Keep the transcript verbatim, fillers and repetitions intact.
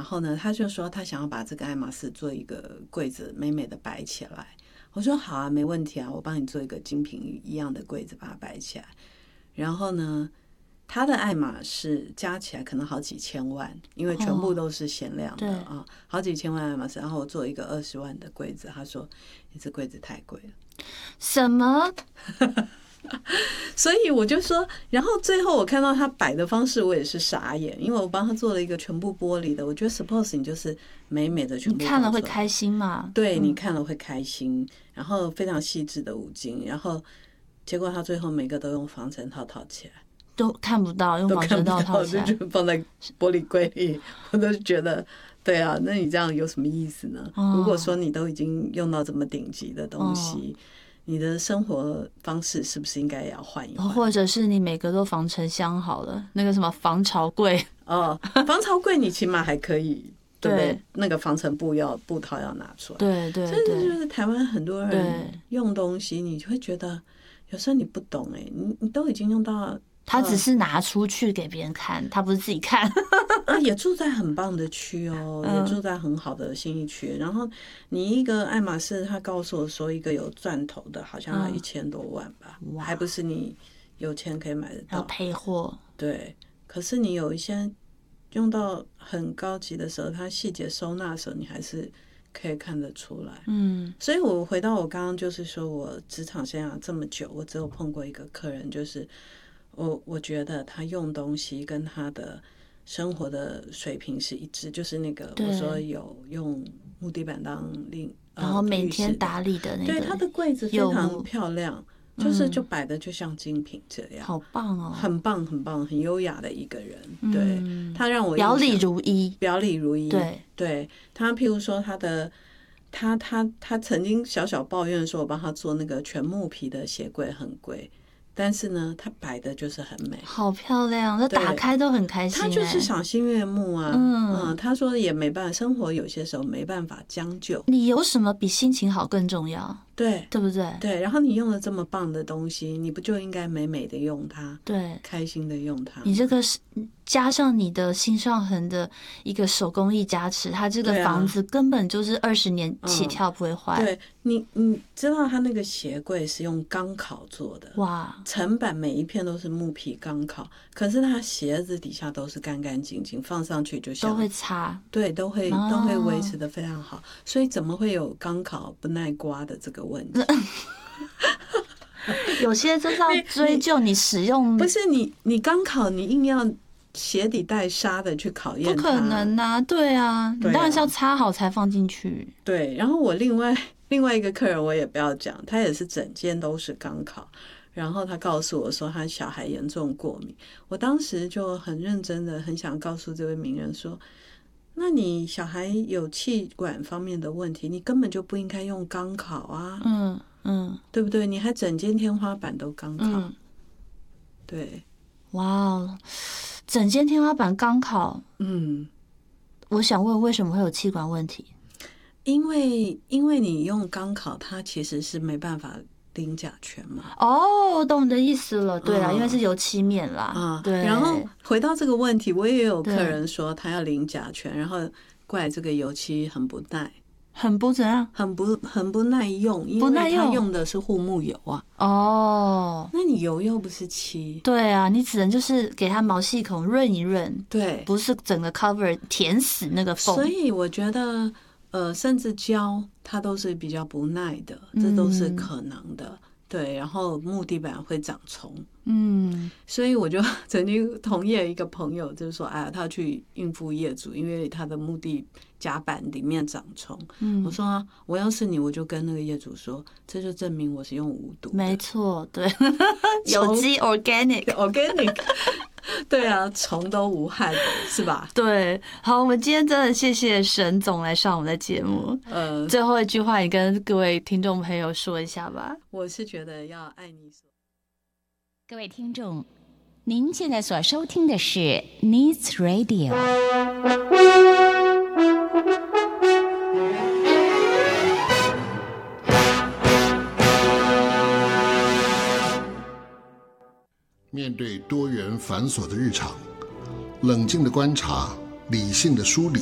后呢，他就说他想要把这个爱马仕做一个柜子，美美的摆起来。我说好啊，没问题啊，我帮你做一个精品一样的柜子，把它摆起来。然后呢，他的爱马仕加起来可能好几千万，因为全部都是限量的、哦、啊，好几千万爱马仕。然后我做一个二十万的柜子，他说你这柜子太贵了。 什么？ 所以我就说，然后最后我看到他摆的方式，我也是傻眼，因为我帮他做了一个全部玻璃的。我觉得 suppose 你就是美美的全部， 你看了会开心吗？ 对，你看了会开心，然后非常细致的五金，然后结果他最后每个都用防尘套套起来， 都看不到，用防尘套套起来， 就放在玻璃柜里，我都觉得。对啊，那你这样有什么意思呢？哦、如果说你都已经用到这么顶级的东西。哦，你的生活方式是不是应该也要换一换？ 或者是你每个都防尘箱好了，那个什么防潮柜哦，防潮柜你起码还可以，对不对？那个防尘布要布套要拿出来， 对对对。 所以就是台湾很多人用东西，你就会觉得有时候你不懂哎、欸，你你都已经用到。 他只是拿出去给别人看，他不是自己看。 啊，也住在很棒的区哦，也住在很好的信义区。然后你一个爱马仕，他告诉我说一个有钻头的，好像要一千多万吧，嗯、还不是你有钱可以买得到。 要配货。 对，可是你有一些用到很高级的时候，它细节收纳的时候，你还是可以看得出来。嗯，所以我回到我刚刚就是说我职场生涯这么久，我只有碰过一个客人，就是我我觉得他用东西跟他的生活的水平是一致，就是那个我说有用木地板当另， 然后每天打理的那个， 对，他的柜子非常漂亮，就是就摆的就像精品这样， 好棒哦， 很棒很棒，很优雅的一个人。对、嗯、他让我表里如一， 表里如一。 对， 对他譬如说他的他他他曾经小小抱怨说，我帮他做那个全木皮的鞋柜很贵。但是呢，它摆的就是很美， 好漂亮，那打开都很开心、欸。 他就是赏心悦目啊，嗯, 嗯，他说也没办法，生活有些时候没办法将就。 你有什么比心情好更重要？ 对， 对不对？ 对，然后你用了这么棒的东西，你不就应该美美的用它？ 对， 开心的用它。 你这个是加上你的心上痕的一个手工艺加持，它这个房子根本就是二十年起跳不会坏。 对、啊嗯、对，你你知道它那个鞋柜是用钢烤做的， 哇， 层板每一片都是木皮钢烤，可是它鞋子底下都是干干净净，放上去就像都会擦， 对，都会、哦、都会维持得非常好，所以怎么会有钢烤不耐刮的这个问题？ 有些就是要追究你使用， 不是你你钢烤你硬要鞋底带沙的去考验它， 不可能啊，对啊，你当然是要擦好才放进去。 对，然后我另外另外一个客人我也不要讲，他也是整间都是钢烤，然后他告诉我说他小孩严重过敏，我当时就很认真的很想告诉这位名人说，那你小孩有气管方面的问题，你根本就不应该用钢烤啊，嗯嗯，对不对？你还整间天花板都钢烤、嗯、对， 哇哦，整间天花板钢烤，嗯，我想问为什么会有气管问题？ 因为因为你用钢烤，它其实是没办法淋甲醛嘛。 哦，我懂你的意思了。对啦、嗯，因为是油漆面啦。啊、嗯，对。 然后回到这个问题，我也有客人说他要淋甲醛，然后怪这个油漆很不耐， 很不怎样， 很不很不耐用，因为他用的是护木油啊。哦，那你油又不是漆。 对啊，你只能就是给它毛细孔润一润， 对， 不是整个 cover 填死那个缝。 所以我觉得。呃，甚至胶它都是比较不耐的，这都是可能的。嗯、对，然后木地板会长虫，嗯，所以我就曾经同意了一个朋友，就是说，哎呀，他去应付业主，因为他的木地甲板里面长虫。嗯，我说、啊、我要是你，我就跟那个业主说，这就证明我是用无毒的。 没错，对，有机 organic organic。对啊，虫都无害的，是吧？ 对，好，我们今天真的谢谢沈总来上我们的节目。呃，最后一句话，你跟各位听众朋友说一下吧。 我是觉得要爱你所。 各位听众，您现在所收听的是 Needs Radio。 面对多元繁琐的日常，冷静的观察，理性的梳理，